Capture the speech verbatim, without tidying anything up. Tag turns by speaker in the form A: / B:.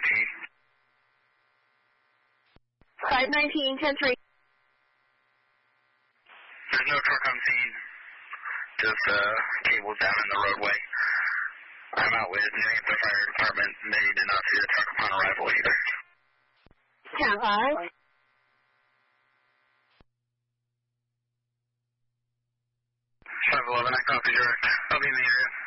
A: nineteen.
B: five nineteen, ten three.
A: There's no truck on scene. Just uh, cables down in the roadway. I'm out with New Hampshire Fire Department, and they did not see the truck upon arrival either.
B: ten five.
A: five eleven, I copy direct. I'll be in the area.